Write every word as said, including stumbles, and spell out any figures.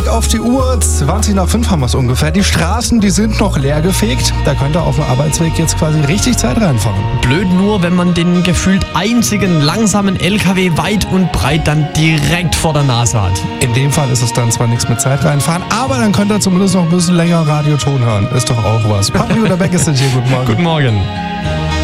auf die Uhr, zwanzig nach fünf haben wir es ungefähr. Die Straßen, die sind noch leer gefegt. Da könnt ihr auf dem Arbeitsweg jetzt quasi richtig Zeit reinfahren. Blöd nur, wenn man den gefühlt einzigen langsamen L K W weit und breit dann direkt vor der Nase hat. In dem Fall ist es dann zwar nichts mit Zeit reinfahren, aber dann könnt ihr zumindest noch ein bisschen länger Radioton hören. Ist doch auch was. Papi oder Beck ist denn hier. Guten Morgen. Guten Morgen.